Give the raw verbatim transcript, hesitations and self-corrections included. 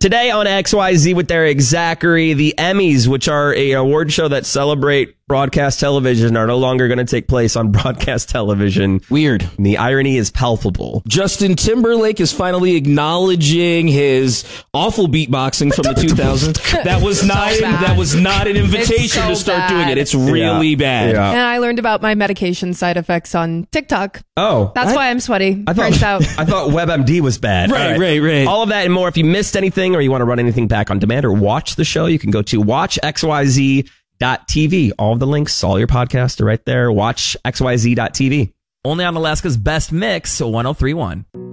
Today on X Y Z with Derek Zachary, the Emmys, which are a award show that celebrate broadcast television, are no longer going to take place on broadcast television. Weird. And the irony is palpable. Justin Timberlake is finally acknowledging his awful beatboxing from the two thousands. That was not so that was not an invitation so to start bad. doing it. It's really Yeah. bad. Yeah. And I learned about my medication side effects on TikTok. Oh. That's I, why I'm sweaty. I thought, Turns out. I thought WebMD was bad. Right, All right, right. All of that and more. If you missed anything or you want to run anything back on demand or watch the show, you can go to watch X Y Z dot T V. All of the links, all your podcasts are right there. watch X Y Z dot T V. Only on Alaska's best mix, one oh three point one.